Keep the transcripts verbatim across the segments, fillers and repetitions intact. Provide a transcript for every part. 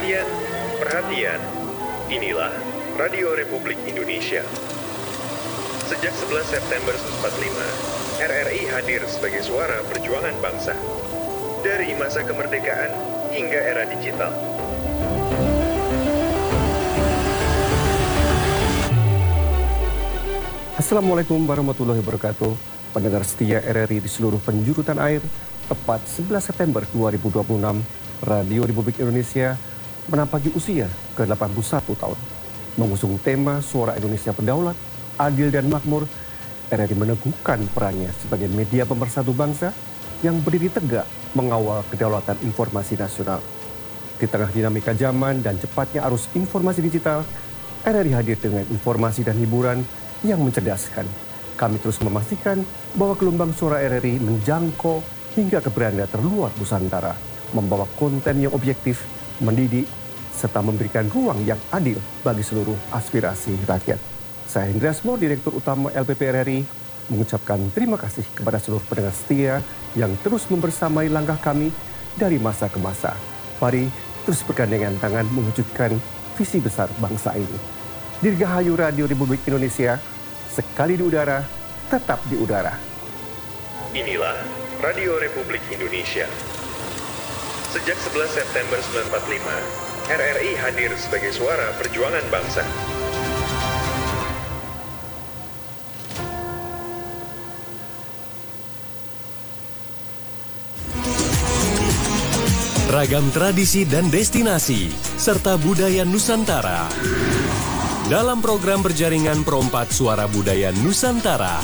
Perhatian, perhatian. Inilah Radio Republik Indonesia. Sejak sebelas September seribu sembilan ratus empat puluh lima, R R I hadir sebagai suara perjuangan bangsa. Dari masa kemerdekaan hingga era digital. Assalamualaikum warahmatullahi wabarakatuh. Pendengar setia R R I di seluruh penjuru tanah air, tepat sebelas September dua ribu dua puluh enam, Radio Republik Indonesia menampaki usia ke delapan puluh satu tahun. Mengusung tema Suara Indonesia Berdaulat, Adil dan Makmur, R R I meneguhkan perannya sebagai media pemersatu bangsa yang berdiri tegak mengawal kedaulatan informasi nasional. Di tengah dinamika zaman dan cepatnya arus informasi digital, R R I hadir dengan informasi dan hiburan yang mencerdaskan. Kami terus memastikan bahwa gelombang suara R R I menjangkau hingga ke beranda terluar Nusantara, membawa konten yang objektif, mendidik, serta memberikan ruang yang adil bagi seluruh aspirasi rakyat. Saya Hendra Asmo, Direktur Utama L P P R R I, mengucapkan terima kasih kepada seluruh pendengar setia yang terus membersamai langkah kami dari masa ke masa. Mari terus bergandengan tangan mewujudkan visi besar bangsa ini. Dirgahayu Radio Republik Indonesia, sekali di udara, tetap di udara. Inilah Radio Republik Indonesia. Sejak sebelas September seribu sembilan ratus empat puluh lima, R R I hadir sebagai suara perjuangan bangsa. Ragam tradisi dan destinasi, serta budaya Nusantara. Dalam program berjaringan Perompat Suara Budaya Nusantara.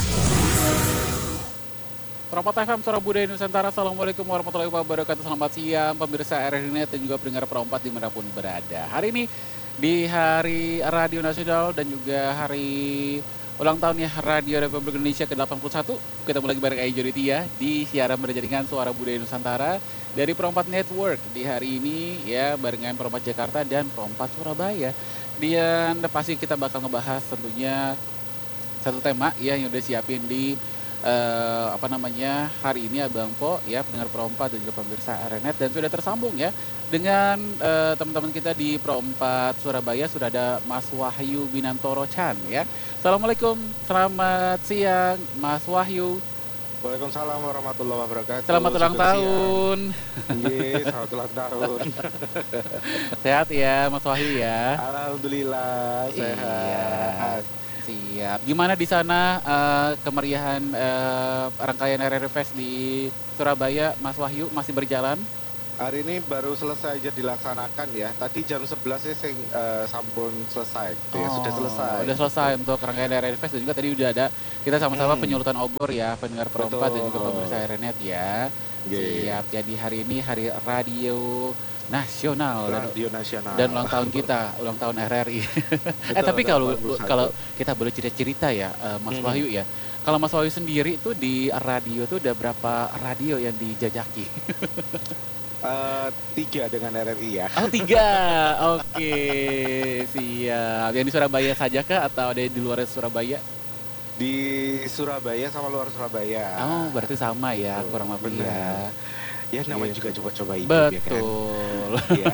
Perompat F M Suara Budaya Nusantara, Assalamualaikum warahmatullahi wabarakatuh. Selamat siang pemirsa R R I Net dan juga pendengar Perompat dimanapun berada. Hari ini di Hari Radio Nasional dan juga hari ulang tahun ya Radio Republik Indonesia ke delapan puluh satu. Ketemu lagi bareng Ayu Joditia di siaran berjaringan Suara Budaya Nusantara dari Perompat Network. Di hari ini ya barengan Perompat Jakarta dan Perompat Surabaya. Dan pasti kita bakal ngebahas tentunya satu tema ya yang udah siapin di uh, apa namanya hari ini Abang Po ya, pendengar Perompat dan juga pemirsa R R I Net, dan sudah tersambung ya dengan uh, teman-teman kita di Perompat Surabaya. Sudah ada Mas Wahyu Binantoro Chan ya. Assalamualaikum, selamat siang Mas Wahyu. Waalaikumsalam warahmatullahi wabarakatuh. Selamat ulang tahun. Iya, selamat ulang tahun. Sehat ya Mas Wahyu ya. Alhamdulillah sehat. Iya, siap. Gimana di sana uh, kemeriahan uh, rangkaian R R I Fest di Surabaya, Mas Wahyu, masih berjalan? Hari ini baru selesai aja dilaksanakan ya. Tadi jam sebelas ya sing, uh, sampun selesai. Oh, ya, sudah selesai. Udah selesai untuk rangkaian R R I Fest, dan juga tadi udah ada kita sama-sama hmm. penyulutan obor ya, pendengar Perompat dan juga Betul. pemirsa R R I Net ya. Yeah. Siap. Jadi hari ini hari Radio Nasional dan, Radio Nasional dan ulang tahun kita, ulang tahun R R I. eh tapi kalau kalau kita boleh cerita-cerita ya, uh, Mas Hmm. Wahyu ya. Kalau Mas Wahyu sendiri itu di radio tuh udah berapa radio yang dijajaki? Uh, tiga dengan R R I ya. Oh tiga, oke siap. Yang di Surabaya saja kah atau ada di luar Surabaya? Di Surabaya sama luar Surabaya. Oh berarti sama ya, Betul, kurang lebih benar. ya. Ya namanya Gitu. juga coba-coba hidup Betul. ya kan. Iya.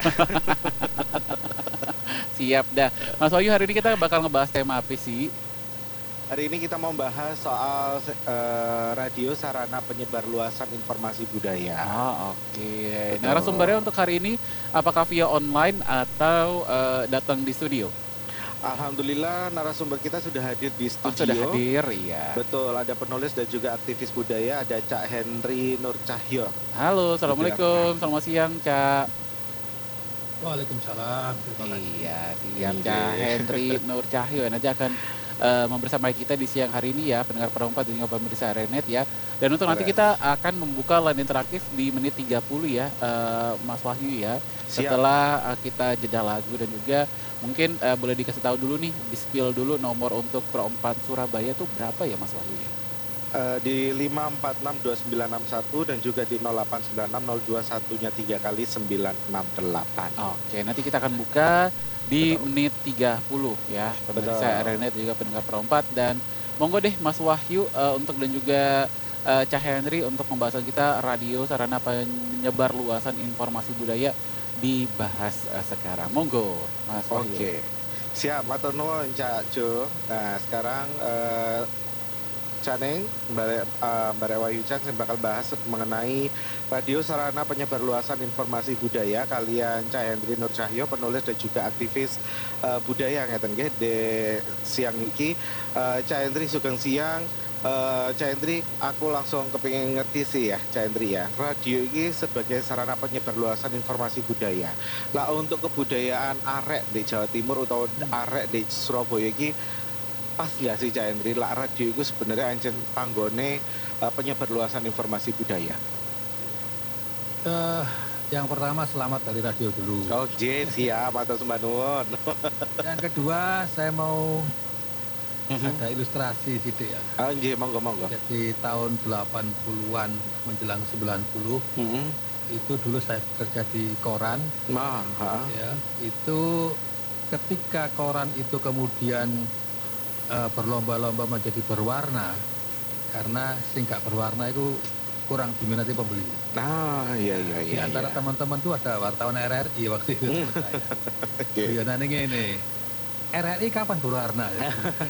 Siap dah. Mas Wahyu, hari ini kita bakal ngebahas tema apa sih? Hari ini kita mau bahas soal uh, radio sarana penyebar luasan informasi budaya. Oh oke. Betul. Narasumbernya untuk hari ini apakah via online atau uh, datang di studio? Alhamdulillah narasumber kita sudah hadir di Oh, studio. sudah hadir, iya. Betul, ada penulis dan juga aktivis budaya, ada Cak Henry Nur Cahyo. Halo, assalamualaikum, selamat siang Cak. Waalaikumsalam. Terima kasih. Iya, siap Iya. Cak Henry Nur Cahyo nanti akan uh, membersamai kita di siang hari ini ya, pendengar Perompat dan juga pemirsa R R I Net ya. Dan untuk nanti Boleh. kita akan membuka line interaktif di menit tiga puluh ya, uh, Mas Wahyu ya. Siap. Setelah uh, kita jeda lagu, dan juga mungkin uh, boleh dikasih tahu dulu nih, di-spill dulu nomor untuk Perompat Surabaya tuh berapa ya Mas Wahyu ya? Uh, di lima empat enam dua sembilan enam satu dan juga di nol delapan sembilan enam nol dua satu-nya tiga kali sembilan enam delapan. Oke, nanti kita akan buka di Betul. menit tiga puluh ya, pemirsa Betul. R R I Net juga pendengar Perompat. Dan monggo deh Mas Wahyu uh, untuk dan juga uh, Cak Henry untuk pembahasan kita radio sarana penyebar luasan informasi budaya. dibahas uh, sekarang. Monggo, Mas Wahyu. Oke, siap. Matur nuwun Cak Jo. Nah sekarang uh, Caneng, Mbak uh, Mbak Wahyu Chan yang bakal bahas mengenai radio sarana penyebarluasan informasi budaya kalian Cak Hendri Nur Cahyo, penulis dan juga aktivis uh, budaya ngeten nggih de siang iki. uh, Cak Hendri sugeng siang. uh, Cak Hendri, aku langsung kepingin ngerti sih ya Cak Hendri ya, radio ini sebagai sarana penyebarluasan informasi budaya. Lah untuk kebudayaan arek di Jawa Timur atau arek di Surabaya ini pas nggak sih Cak Hendri, lah radio itu sebenarnya anjen panggone uh, penyebarluasan informasi budaya? Uh, yang pertama selamat dari radio dulu. Oh je, siap, atas sembah nuwun. Yang kedua saya mau ada ilustrasi sidik ya. Oh je, monggo monggo. Jadi tahun delapan puluhan menjelang sembilan puluh Mm-hmm. itu dulu saya bekerja di koran. Nah, ha. Ya, itu ketika koran itu kemudian uh, berlomba-lomba menjadi berwarna, karena sing gak berwarna itu kurang diminati pembeli. Nah, iya iya Di iya. antara iya. teman-teman tuh ada wartawan R R I waktu itu. Oke. Iya, nanti ini R R I kapan berwarna? Ya,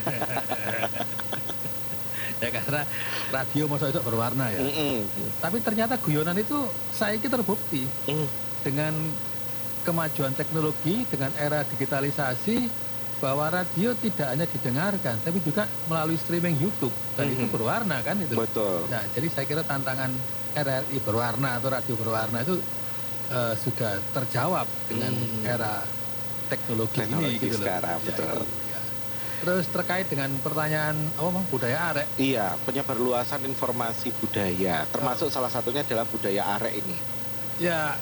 ya karena radio masa itu berwarna ya. Mm-mm. Tapi ternyata guyonan itu saya ini terbukti Mm. dengan kemajuan teknologi, dengan era digitalisasi, bahwa radio tidak hanya didengarkan, tapi juga melalui streaming YouTube, dan itu Mhm. berwarna kan itu. Betul. Nah, jadi saya kira tantangan R R I berwarna atau radio berwarna itu eh, sudah terjawab dengan Hmm. era teknologi, Teknologi ini gitu loh. sekarang, Ya, betul. itu, ya. Terus terkait dengan pertanyaan apa Bang, budaya arek. Iya, penyebarluasan informasi budaya, termasuk salah satunya adalah budaya arek ini. Ya,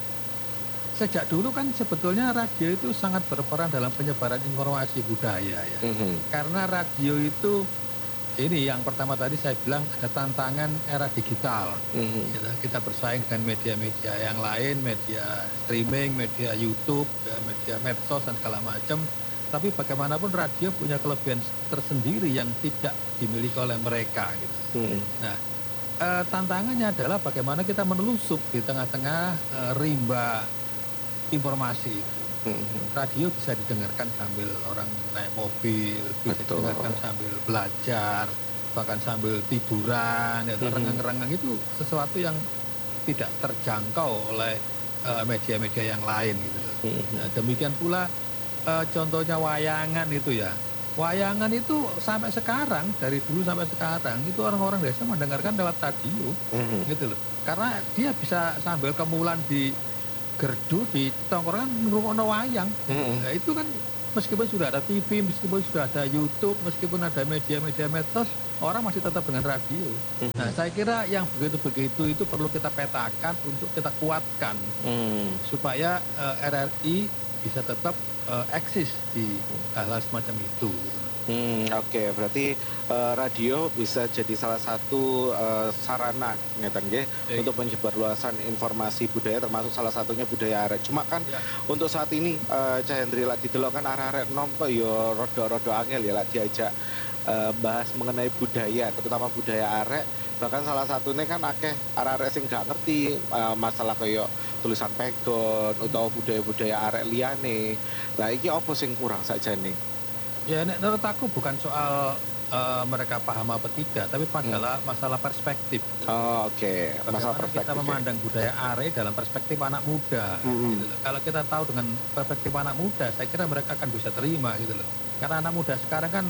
sejak dulu kan sebetulnya radio itu sangat berperan dalam penyebaran informasi budaya ya. Mhm. Karena radio itu ini yang pertama tadi saya bilang ada tantangan era digital. Mhm. Gitu. Kita bersaing dengan media-media yang lain, media streaming, media YouTube, ya, media medsos dan segala macam. Tapi bagaimanapun radio punya kelebihan tersendiri yang tidak dimiliki oleh mereka. Gitu. Mhm. Nah, eh, tantangannya adalah bagaimana kita menelusup di tengah-tengah eh, rimba informasi. Mhm. Radio bisa didengarkan sambil orang naik mobil, bisa Betul. didengarkan sambil belajar, bahkan sambil tiduran, ya, Mhm. rengang-rengang itu sesuatu yang tidak terjangkau oleh eh, media-media yang lain gitu loh. Mhm. Nah, demikian pula eh, contohnya wayangan itu ya. Wayangan itu sampai sekarang, dari dulu sampai sekarang, itu orang-orang desa mendengarkan lewat radio Mhm. gitu loh. Karena dia bisa sambil kemulan di gerdu, di tongkrongan ngrungokno wayang. Mhm. Nah, itu kan meskipun sudah ada T V, meskipun sudah ada YouTube, meskipun ada media-media medsos, orang masih tetap dengan radio. Mhm. Nah, saya kira yang begitu-begitu itu perlu kita petakan untuk kita kuatkan Mhm. supaya eh, R R I bisa tetap eh, eksis di hal-hal semacam itu. Hmm, oke, berarti eh, radio bisa jadi salah satu eh, sarana ngeten nggih Ya, untuk penyebarluasan informasi budaya, termasuk salah satunya budaya arek. Cuma kan Ya. untuk saat ini eh Cah Hendri lak didelok kan arek-arek nom kok ya rada-rada angel ya lak diajak eh, bahas mengenai budaya, terutama budaya arek. Bahkan salah satunya kan akeh arek-arek sing gak ngerti eh, masalah kayak tulisan pegon utawa budaya-budaya arek liyane. Lah iki apa sing kurang sakjane? Ya, nek menurut aku bukan soal eh, mereka paham apa tidak, tapi masalah masalah perspektif. Oh, oke, masalah Bagaimana perspektif. kita ya. memandang budaya are dalam perspektif anak muda. Mm-mm. Gitu loh. Kalau kita tahu dengan perspektif anak muda, saya kira mereka akan bisa terima gitu loh. Karena anak muda sekarang kan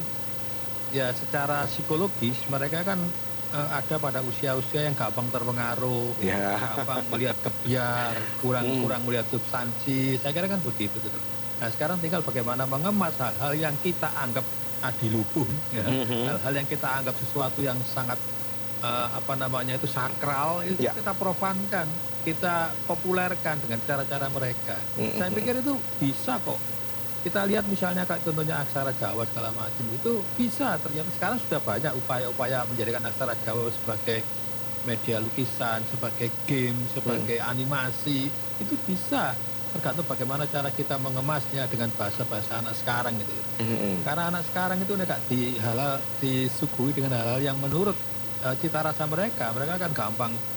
ya secara psikologis mereka kan eh, ada pada usia-usia yang gampang terpengaruh, Ya. gampang melihat kebiar, kurang Hmm. kurang melihat substansi. Saya kira kan begitu gitu. Nah, sekarang tinggal bagaimana mengemas hal-hal yang kita anggap adiluhung, ya. Mhm. Hal-hal yang kita anggap sesuatu yang sangat eh, apa namanya itu sakral, itu Ya. kita profankan, kita populerkan dengan cara-cara mereka. Mhm. Saya pikir itu bisa kok. Kita lihat misalnya kayak contohnya aksara Jawa segala macam itu bisa, ternyata sekarang sudah banyak upaya-upaya menjadikan aksara Jawa sebagai media lukisan, sebagai game, sebagai animasi, itu bisa, tergantung bagaimana cara kita mengemasnya dengan bahasa-bahasa anak sekarang gitu. Mhm. Karena anak sekarang itu nek di halal disuguhi dengan hal-hal yang menurut eh, cita rasa mereka, mereka akan gampang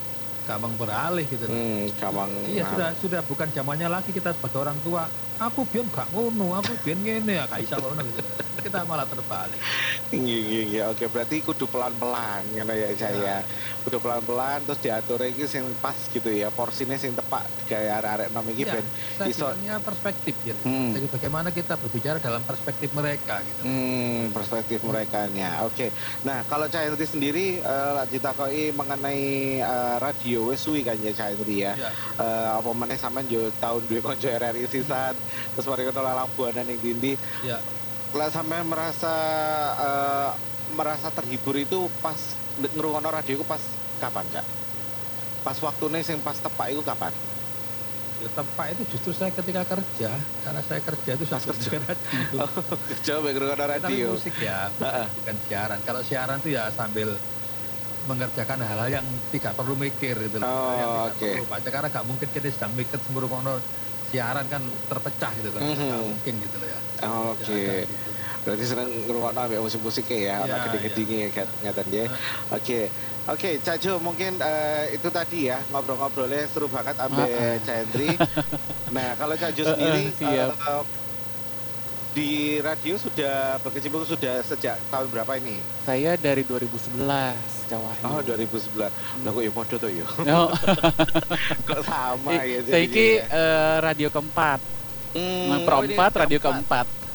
gampang beralih gitu. Hmm, gampang. Iya sudah sudah bukan zamannya lagi kita sebagai orang tua. Aku biyen gak ngono, aku biyen ngene ya gak iso ngono gitu. Kita malah terbalik. Iya, iya, iya. Oke, berarti kudu pelan-pelan ngono ya saya. Kudu pelan-pelan terus diatur iki sing pas gitu ya. Porsine sing tepak gaya arek-arek nom iki Iya, ben saya iso bilangnya perspektif ya. Hmm. Jadi bagaimana kita berbicara dalam perspektif mereka gitu. Hmm, perspektif mereka nya. Oke. Nah, kalau Cak Hendri sendiri eh lagi takoki mengenai eh, radio wis suwi kan ya Cak Hendri ya. Iya. Eh, apa meneh sampean yo tahun duwe kanca R R I sisan terus mari kono lalang buana ning ndi. Ya, Lah sampean merasa eh, merasa terhibur itu pas ngrungokno radio itu pas kapan, Cak? Pas waktune sing pas tepak itu kapan? ya tempat itu justru saya ketika kerja, karena saya kerja itu Pas sambil kerja. dengar radio. Kerja mek ngrungokno Tapi radio. musik ya, Heeh. bukan siaran. Kalau siaran itu ya sambil mengerjakan hal-hal yang tidak perlu mikir gitu loh. Oh, yang tidak oke. perlu baca karena nggak mungkin kita sedang mikir ngrungokno siaran kan terpecah gitu kan. Nggak Mhm. mungkin gitu loh ya. Oh, Oke. Ya, kayak gitu. Berarti seneng ngrungokno ambek musik-musiknya ya, Iya, anak gede-gedenge ya ngeten ya. Heeh. Oke. Oke, Cak Jo mungkin eh, itu tadi ya ngobrol-ngobrolnya seru banget ambek Heeh. Cak Hendri. Nah, kalau Cak Jo Heeh, sendiri siap. eh, di radio sudah berkecimpung sudah sejak tahun berapa ini? Saya dari dua ribu sebelas, Cak Wahyu. Oh, dua ribu sebelas. Lah kok ya podo to ya? Oh, Kok sama ya saya ki jadinya? eh, radio keempat, Hmm, perempat, oh, ini radio keempat. keempat.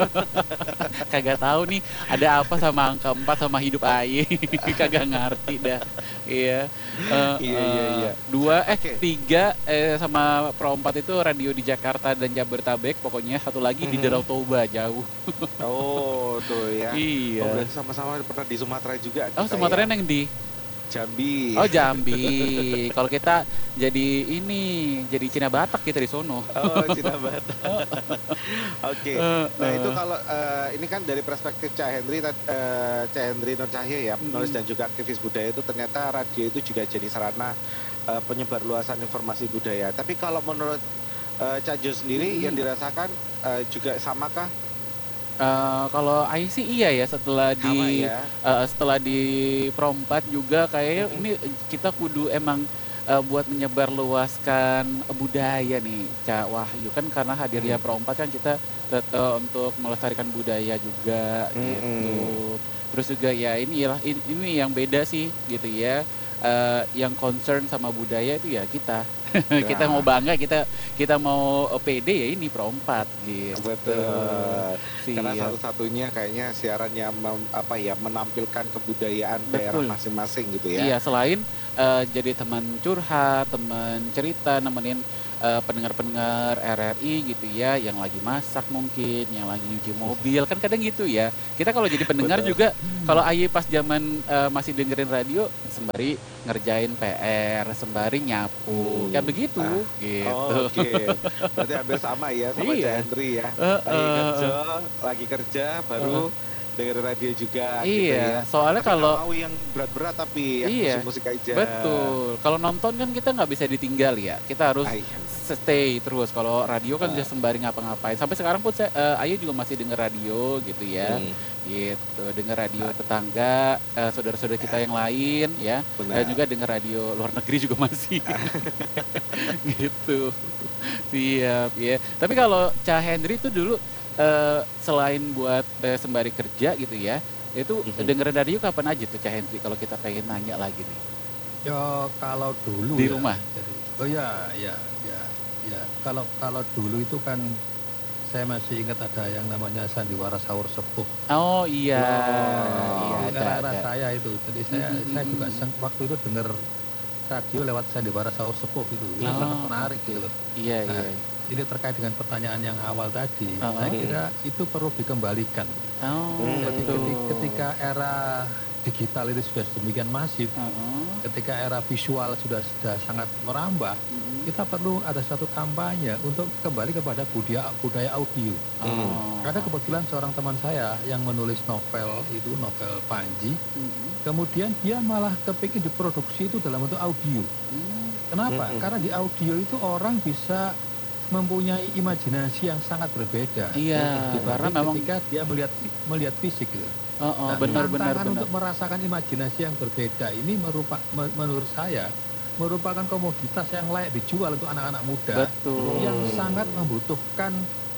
Kagak tahu nih ada apa sama angka empat sama hidup Aye. Kagak ngerti dah. Iya. Eh, Iya, iya, eh, iya. Dua eh Oke. tiga eh, sama perempat itu radio di Jakarta dan Jabodetabek. Pokoknya satu lagi di Mhm. Danau Toba jauh. Oh, tuh ya. Oh, Iya. berarti sama-sama pernah di Sumatera juga Oh, kita Sumatera ya? yang di Jambi. Oh, Jambi. Kalau kita jadi ini, jadi Cina Batak kita di sono. Oh, Cina Batak. Oke. Eh, Nah, eh. itu kalau eh, ini kan dari perspektif Cak Hendri, tad- eh, Cak Hendri Nur Cahyo ya, penulis Mm. dan juga aktivis budaya itu ternyata radio itu juga jadi sarana eh, penyebar luasan informasi budaya. Tapi kalau menurut eh, Cak Jo sendiri Mm. yang dirasakan eh, juga samakah? Eh, kalau Ai sih iya ya setelah Sama di ya. eh, setelah di Perompat juga kayaknya Mm-mm. ini kita kudu emang eh, buat menyebarluaskan budaya nih Cak Wahyu kan karena hadirnya Mm. Perompat kan kita tet- eh, untuk melestarikan budaya juga gitu. Mm-mm. Terus juga ya ini ya ini, ini yang beda sih gitu ya. Eh, yang concern sama budaya itu ya kita. Kita Ya. mau bangga, kita kita mau eh, pede ya ini Perompat gitu. Betul. Karena Siap. satu-satunya kayaknya siaran yang mem- apa ya menampilkan kebudayaan daerah Betul. masing-masing gitu ya. Iya, selain eh, jadi teman curhat, teman cerita, nemenin eh, pendengar-pendengar R R I gitu ya, yang lagi masak mungkin, yang lagi nyuci mobil, kan kadang gitu ya. Kita kalau jadi pendengar Betul. juga, kalau Aye pas zaman eh, masih dengerin radio, sembari ngerjain P R, sembari nyapu, Hmm. kayak begitu, Ah. gitu. Oh, oke. Berarti hampir sama ya sama Iya. Cak Hendri ya. Eh, Lagi eh, kerja, lagi kerja baru dengerin radio juga gitu Iya, ya. soalnya Tapi kalau nggak mau yang berat-berat tapi yang Iya, musik-musik aja. betul, kalau nonton kan kita nggak bisa ditinggal ya, kita harus Ah, iya. stay terus. Kalau radio kan Ah. bisa sembari ngapa-ngapain. Sampai sekarang pun saya, eh, Ayu juga masih denger radio gitu ya. Hmm, Gitu, denger radio tetangga, eh, saudara-saudara kita yang lain ya. benar. Dan juga denger radio luar negeri juga masih. Gitu. Siap ya. Tapi kalau Cak Hendri itu dulu eh, selain buat eh, sembari kerja gitu ya, itu Mhm. dengerin radio kapan aja tuh Cak Hendri kalau kita pengen nanya lagi nih. Ya kalau dulu Di ya, rumah? jadi- oh ya, ya, ya, ya. Kalau kalau dulu itu kan saya masih ingat ada yang namanya sandiwara sahur sepuh. Oh iya. Oh, Iya, Itu ada, era-era ada. saya itu. Jadi saya Mm, mm, saya juga mm. seng- waktu itu dengar radio lewat sandiwara sahur sepuh itu. Itu Oh, sangat menarik gitu loh. Iya, Nah, iya. Ini terkait dengan pertanyaan yang awal tadi. Uh-uh. Saya kira itu perlu dikembalikan. Oh, Hmm, Jadi betul. keti- ketika era digital itu sudah sedemikian masif, Heeh, ketika era visual sudah sudah sangat merambah, mm-mm. kita perlu ada satu kampanye untuk kembali kepada budaya budaya audio. Oh. Karena kebetulan seorang teman saya yang menulis novel itu novel Panji, Mm-mm. kemudian dia malah kepikir diproduksi itu dalam bentuk audio. Mm. Kenapa? Mm-mm. Karena di audio itu orang bisa mempunyai imajinasi yang sangat berbeda. Iya, dibanding karena memang ketika dia melihat melihat fisik gitu. oh, oh, Nah, benar benar tantangan benar. untuk merasakan imajinasi yang berbeda ini merupa me- menurut saya merupakan komoditas yang layak dijual untuk anak-anak muda Betul. yang sangat membutuhkan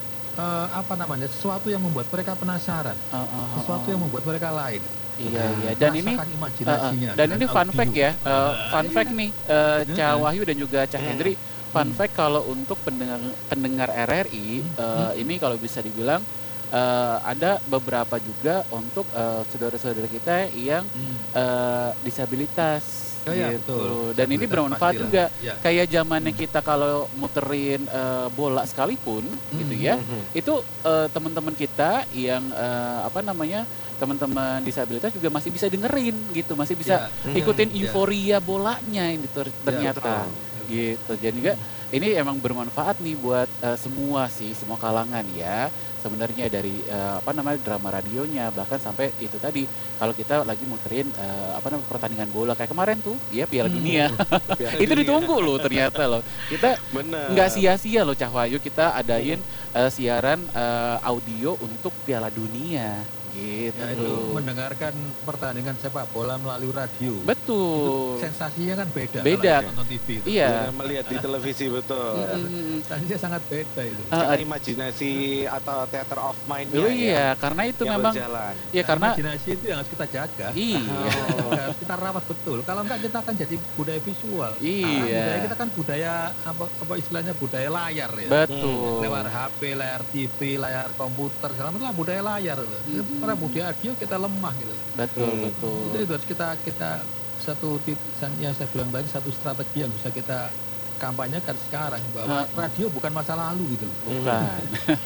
eh, apa namanya sesuatu yang membuat mereka penasaran, Uh, uh, uh, sesuatu uh. yang membuat mereka lain. Iya, iya. Dan ini Rasakan uh, uh, imajinasinya dan dengan ini fun audio. fact ya, uh, fun fact nih, uh, Cah Hmm. Wahyu dan juga Cah Hmm. Hendri. Fun Hmm. fact kalau untuk pendengar pendengar R R I, Hmm. uh, ini kalau bisa dibilang uh, ada beberapa juga untuk uh, saudara-saudara kita yang Hmm. uh, disabilitas. Oh, iya, gitu. betul. Dan ini Disabilitas bermanfaat pastilah. juga. Ya. Kayak zamannya Hmm. kita kalau muterin uh, bola sekalipun, gitu ya. Mhm. Itu uh, teman-teman kita yang uh, apa namanya teman-teman disabilitas juga masih bisa dengerin gitu, masih bisa Ya. ikutin Hmm, ya. euforia bolanya ini ter- ternyata gitu. Jadi juga ini emang bermanfaat nih buat uh, semua sih, semua kalangan ya. Sebenarnya dari uh, apa namanya drama radionya bahkan sampai itu tadi kalau kita lagi muterin uh, apa namanya pertandingan bola kayak kemarin tuh ya Piala Hmm. Dunia. Piala Itu Dunia. ditunggu loh ternyata loh. Kita Bener. nggak sia-sia loh Cah Wahyu kita adain uh, siaran uh, audio untuk Piala Dunia gitu. Ya, itu mendengarkan pertandingan sepak bola melalui radio. Betul. Itu sensasinya kan beda. Beda. kalau nonton T V itu. Iya. Dengan melihat di televisi betul. Iya, Mm-mm. sensasinya sangat beda itu. Uh, Karena uh, imajinasi atau theater of mind-nya oh ya, iya, karena itu yang memang berjalan. ya Nah, karena imajinasi itu yang harus kita jaga. iya. harus kita rawat betul. Kalau enggak kita akan jadi budaya visual. Iya. Karena budaya kita kan budaya apa, apa istilahnya budaya layar ya. Betul. Lewat H P, layar T V, layar komputer, segala macam lah budaya layar. Gitu. Mm-mm. Karena budaya audio kita lemah gitu. Betul, Hmm. betul. Itu, itu harus kita kita satu tit- yang saya bilang tadi satu strategi yang bisa kita kampanyekan sekarang bahwa Ah. radio bukan masa lalu gitu loh. Bukan.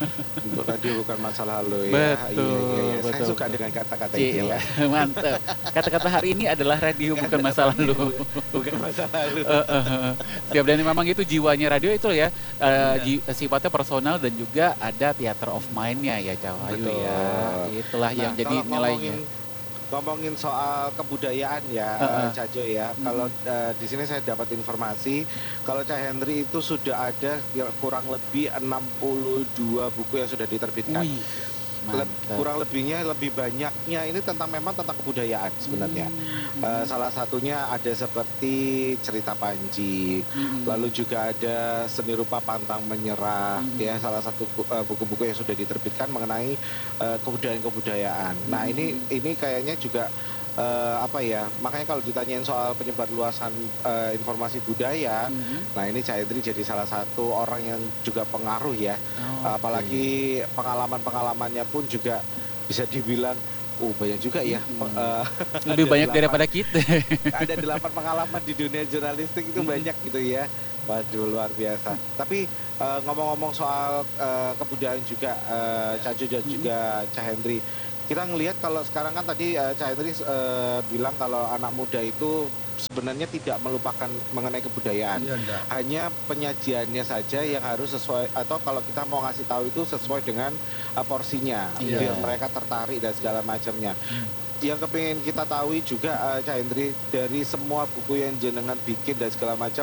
Radio bukan masa lalu ya. Betul, Iya, iya, iya. Saya betul, suka betul. dengan kata-kata itu Iya, ya. mantap. Kata-kata hari ini adalah radio bukan masa lalu. Bukan masa lalu. Eh, eh, eh. Siap, dan memang itu jiwanya radio itu ya, eh, Iya. ji- sifatnya personal dan juga ada theater of mind-nya ya Cah Wahyu Betul. ya. Itulah yang Nah, jadi kalau nilainya. ngomongin ngomongin soal kebudayaan ya, Heeh. uh, Cajo ya. Kalau uh, di sini saya dapat informasi kalau Cah Hendri itu sudah ada kira- kurang lebih enam puluh dua buku yang sudah diterbitkan. Wih, Le- mantap. kurang lebihnya lebih banyaknya ini tentang memang tentang kebudayaan sebenarnya. Hmm. Uh, salah satunya ada seperti cerita Panji, Hmm. lalu juga ada seni rupa pantang menyerah, Hmm. ya salah satu bu- uh, buku-buku yang sudah diterbitkan mengenai uh, kebudayaan-kebudayaan. Nah Hmm. ini ini kayaknya juga uh, apa ya? Makanya kalau ditanyain soal penyebar luasan uh, informasi budaya, Hmm. nah ini Cah Hendri jadi salah satu orang yang juga pengaruh ya. Oh, Apalagi pengalaman-pengalamannya pun juga bisa dibilang, oh banyak juga ya. Hmm. Uh, lebih ada banyak delapan- daripada kita. ada delapan pengalaman di dunia jurnalistik itu Mm-mm. banyak gitu ya. Waduh luar biasa. Tapi eh, ngomong-ngomong soal eh, kebudayaan juga uh, Cajo dan juga Cah Hendri, kita ngelihat kalau sekarang kan tadi eh, Cah Hendri eh, bilang kalau anak muda itu sebenarnya tidak melupakan mengenai kebudayaan. Iya, enggak. Hanya penyajiannya saja yang harus sesuai, atau kalau kita mau ngasih tahu itu sesuai dengan uh, porsinya, Iya. biar mereka tertarik dan segala macamnya. Hmm. Yang kepingin kita tahu juga uh, Cah Hendri, dari semua buku yang jenengan bikin dan segala macam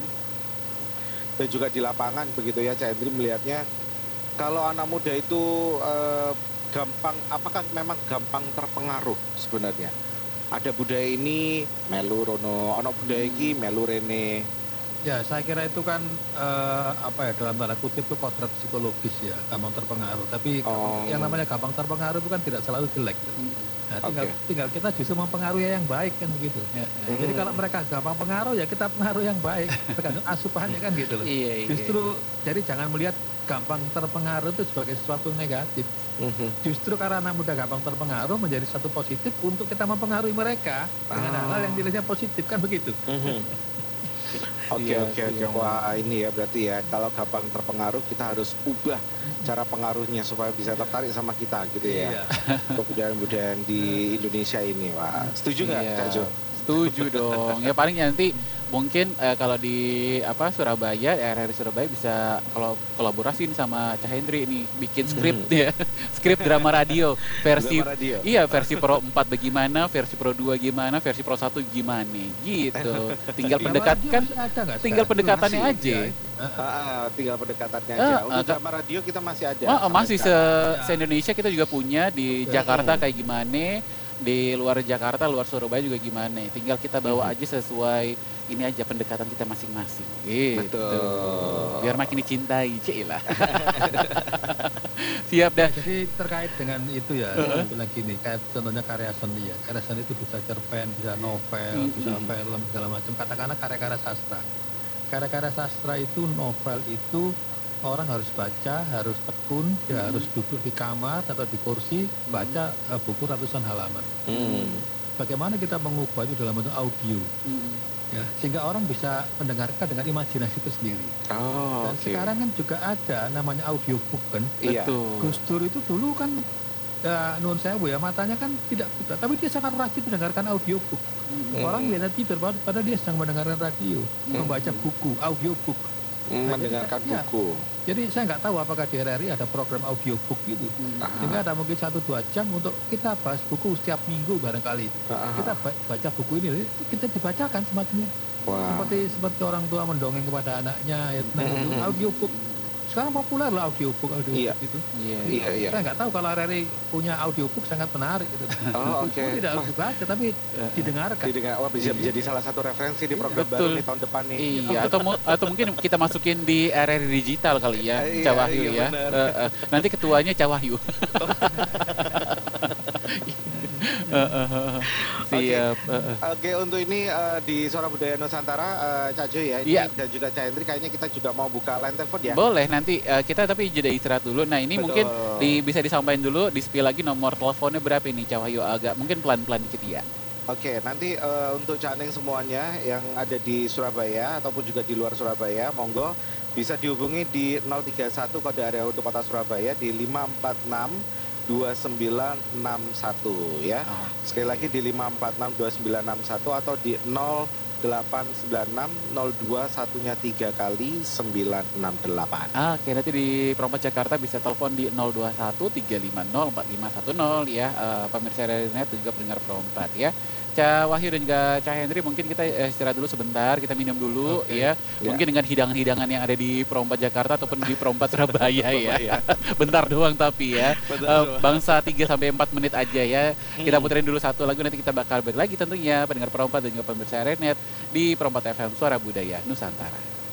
dan juga di lapangan begitu ya, Cah Hendri melihatnya kalau anak muda itu uh, gampang, apakah memang gampang terpengaruh sebenarnya? Ada budaya ini melu rono, ono budaya iki melu rene. Ya, saya kira itu kan eh, apa ya dalam tanda kutip itu kodrat psikologis ya, gampang terpengaruh. Tapi Oh. yang namanya gampang terpengaruh itu kan tidak selalu jelek. Nah, tinggal, Oke. tinggal kita justru mempengaruhi yang baik kan begitu. Ya, Hmm. Jadi kalau mereka gampang pengaruh ya kita pengaruh yang baik, tergantung asupannya kan gitu loh. Iya, iya. Justru jadi jangan melihat gampang terpengaruh itu sebagai sesuatu negatif. Mhm. Justru karena anak muda gampang terpengaruh menjadi satu positif untuk kita mempengaruhi mereka dengan Ah. hal-hal yang nilainya positif kan begitu. Mhm. Oke Iya, oke oke, iya. wah ini ya berarti ya kalau gampang terpengaruh kita harus ubah cara pengaruhnya supaya bisa tertarik sama kita gitu ya. Iya. Kebudayaan-budayaan di Indonesia ini, wah setuju nggak Iya. Kak Jo? Setuju dong. Ya paling nanti mungkin eh, kalau di apa Surabaya, R R I Surabaya bisa kalau kolaborasi nih sama Cah Hendri nih bikin skrip ya. Skrip drama radio versi Drama radio. iya versi Pro empat bagaimana, versi Pro dua gimana, versi Pro satu gimana gitu. Tinggal Drama pendekatkan radio masih ada nggak tinggal sekarang? pendekatannya Masih, aja. Ya, Ah, ah, tinggal pendekatannya Ah, aja. ah, Untuk ke- drama radio kita masih ada. Oh, sampai masih se, sekarang. se Indonesia kita juga punya di Betul. Jakarta kayak gimana. di luar Jakarta, luar Surabaya juga gimana. Tinggal kita bawa Mhm. aja sesuai ini aja pendekatan kita masing-masing. Gitu. Betul. Biar makin dicintai, Cilah. Siap dah. Jadi terkait dengan itu ya, saya bilang gini, kayak contohnya karya seni ya. Karya seni itu bisa cerpen, bisa novel, Mm, bisa mm. film, segala macam. Katakanlah karya-karya sastra. Karya-karya sastra itu, novel itu orang harus baca, harus tekun, ya harus duduk di kamar atau di kursi, baca eh, buku ratusan halaman. Hmm. Bagaimana kita mengubah itu dalam bentuk audio, Mm, ya, sehingga orang bisa mendengarkan dengan imajinasi itu sendiri. Oh, Dan oke. sekarang kan juga ada namanya audiobook kan. Iya. Betul. Gus Dur itu dulu kan ya nuwun sewu ya, matanya kan tidak buta, tapi dia sangat rajin mendengarkan audiobook. Mm, Orang Hmm. biasa tidur pad- padahal dia sedang mendengarkan radio, membaca buku, audiobook. Hmm, Nah, jadi mendengarkan saya- ya. buku. Jadi saya nggak tahu apakah di R R I ada program audiobook gitu. mm. Ah. Sehingga ada mungkin satu dua jam untuk kita bahas buku setiap minggu barangkali. Ah, Kita ba- baca buku ini, kita dibacakan semacam itu. Wah. Seperti seperti orang tua mendongeng kepada anaknya, ya, nah, itu Mm-mm. audiobook. Sekarang populer lah audiobook, audiobook Iya. gitu. Iya. Iya, iya. Saya nggak tahu kalau R R I punya audiobook sangat menarik gitu. Oh, Buku oke. tidak harus dibaca tapi didengarkan. Didengar, wah bisa menjadi salah satu referensi di program Betul. baru nih tahun depan nih. Iya, atau mu- atau mungkin kita masukin di R R I digital kali ya, Iya, Cawahyu iya, ya. benar. Eh, eh. Nanti ketuanya Cawahyu. Eh, eh, eh. Siap. eh, eh. Oke, untuk ini eh, di Suara Budaya Nusantara, eh, Cak Joy ya, ini Iya. dan juga Cak Hendri, kayaknya kita juga mau buka line telepon ya. Boleh nanti eh, kita tapi jeda istirahat dulu. Nah ini Betul. mungkin di, bisa disampaikan dulu, di spill lagi nomor teleponnya berapa ini Cawahyu, agak mungkin pelan-pelan dikit ya. Oke, nanti eh, untuk Cak Neng semuanya yang ada di Surabaya ataupun juga di luar Surabaya, monggo bisa dihubungi di nol tiga satu kode area untuk kota Surabaya di lima empat enam dua sembilan enam satu ya. Oh. Sekali lagi di lima empat enam dua sembilan enam satu atau di nol delapan sembilan enam nol dua satunya tiga kali sembilan enam delapan. Oke, nanti di Perompak Jakarta bisa telepon di nol dua satu tiga lima nol empat lima satu nol ya, eh, pemirsa R R I Net dan juga pendengar Perompak ya. Cak Wahyu dan juga Cak Hendri, mungkin kita eh, istirahat dulu sebentar, kita minum dulu Oke. ya. Ya. Mungkin dengan hidangan-hidangan yang ada di Perompak Jakarta ataupun di Perompak Surabaya ya. Bentar doang tapi ya. Eh, bangsa tiga sampai empat menit aja ya. Kita puterin dulu satu lagu, nanti kita bakal balik lagi tentunya pendengar Perompak dan juga pemirsa R R I Net di Perompak F M Suara Budaya Nusantara.